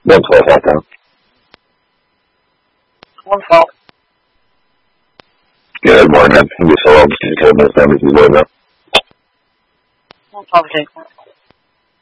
112 Hawthorne. 112. Good morning. I'm just hello. This is Kevin. This is Logo. 112 Jacob.